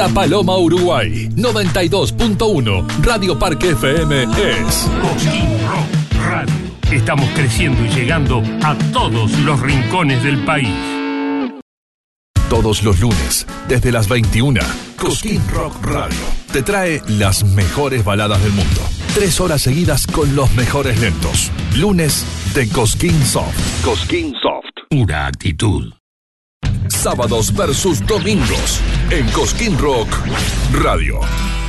La Paloma Uruguay 92.1 Radio Parque FM es Cosquín Rock Radio. Estamos creciendo y llegando a todos los rincones del país. Todos los lunes, desde las 21, Cosquín Rock Radio te trae las mejores baladas del mundo. 3 horas seguidas con los mejores lentos. Lunes de Cosquín Soft. Cosquín Soft. Pura actitud. Sábados versus domingos en Cosquín Rock Radio.